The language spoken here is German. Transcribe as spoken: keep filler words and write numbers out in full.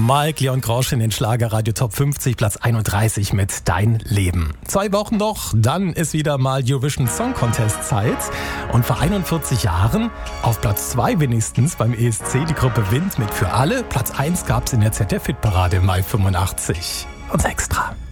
Mike Leon Grosch in den Schlagerradio Top fünfzig, Platz einunddreißig mit Dein Leben. Zwei Wochen noch, dann ist wieder mal Eurovision Song Contest Zeit. Und vor einundvierzig Jahren, auf Platz zwei wenigstens beim E S C, die Gruppe Wind mit Für alle. Platz eins gab's in der Z D F-Hitparade im Mai fünfundachtzig. Und extra.